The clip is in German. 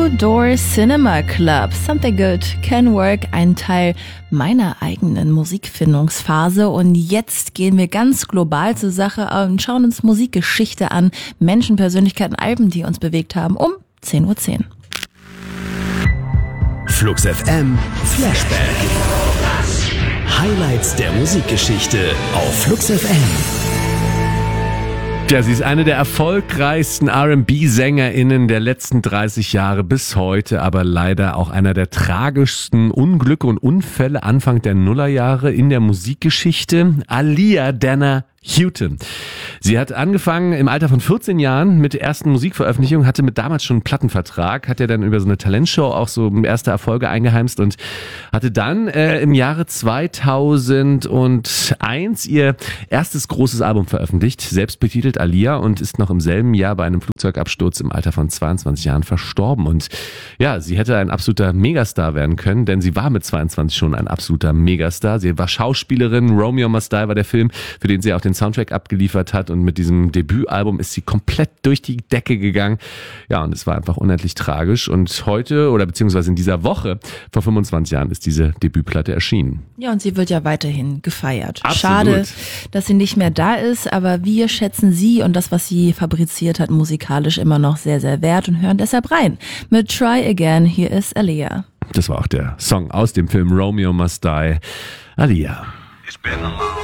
Two Door Cinema Club. Something Good Can Work, ein Teil meiner eigenen Musikfindungsphase. Und jetzt gehen wir ganz global zur Sache und schauen uns Musikgeschichte an. Menschen, Persönlichkeiten, Alben, die uns bewegt haben, um 10:10 Uhr. Flux FM Flashback. Highlights der Musikgeschichte auf Flux FM. Ja, sie ist eine der erfolgreichsten R&B-SängerInnen der letzten 30 Jahre bis heute, aber leider auch einer der tragischsten Unglücke und Unfälle Anfang der Nullerjahre in der Musikgeschichte. Aaliyah Dana Houghton. Sie hat angefangen im Alter von 14 Jahren mit der ersten Musikveröffentlichung, hatte mit damals schon einen Plattenvertrag, hat ja dann über so eine Talentshow auch so erste Erfolge eingeheimst und hatte dann im Jahre 2001 ihr erstes großes Album veröffentlicht, selbst betitelt Aaliyah, und ist noch im selben Jahr bei einem Flugzeugabsturz im Alter von 22 Jahren verstorben. Und ja, sie hätte ein absoluter Megastar werden können, denn sie war mit 22 schon ein absoluter Megastar. Sie war Schauspielerin, Romeo Must Die war der Film, für den sie auch den Soundtrack abgeliefert hat, und mit diesem Debütalbum ist sie komplett durch die Decke gegangen. Ja, und es war einfach unendlich tragisch, und heute oder beziehungsweise in dieser Woche vor 25 Jahren ist diese Debütplatte erschienen. Ja, und sie wird ja weiterhin gefeiert. Absolut. Schade, dass sie nicht mehr da ist, aber wir schätzen sie und das, was sie fabriziert hat, musikalisch immer noch sehr, sehr wert und hören deshalb rein. Mit Try Again, hier ist Aaliyah. Das war auch der Song aus dem Film Romeo Must Die. Aaliyah. It's been a long